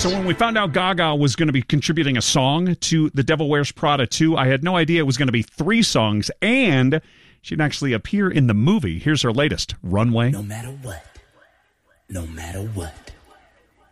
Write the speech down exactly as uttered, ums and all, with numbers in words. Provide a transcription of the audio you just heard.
So when we found out Gaga was going to be contributing a song to The Devil Wears Prada two, I had no idea it was going to be three songs, and she'd actually appear in the movie. Here's her latest, Runway. No matter what, no matter what.